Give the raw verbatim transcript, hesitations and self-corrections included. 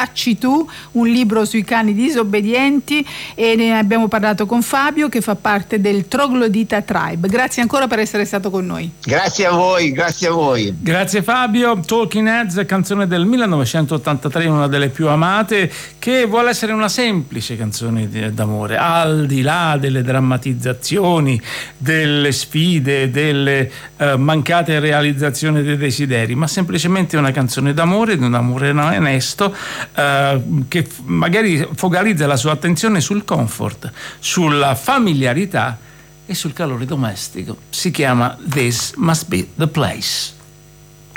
Facci tu, un libro sui cani disobbedienti, e ne abbiamo parlato con Fabio, che fa parte del Troglodita Tribe. Grazie ancora per essere stato con noi. Grazie a voi, grazie a voi. Grazie Fabio. Talking Heads, canzone del millenovecentottantatré, una delle più amate, che vuole essere una semplice canzone d'amore, al di là delle drammatizzazioni, delle sfide, delle uh, mancate realizzazioni dei desideri, ma semplicemente una canzone d'amore, di un amore onesto, uh, che f- magari focalizza la sua attenzione sul comfort, sulla familiarità e sul calore domestico. Si chiama This Must Be the Place.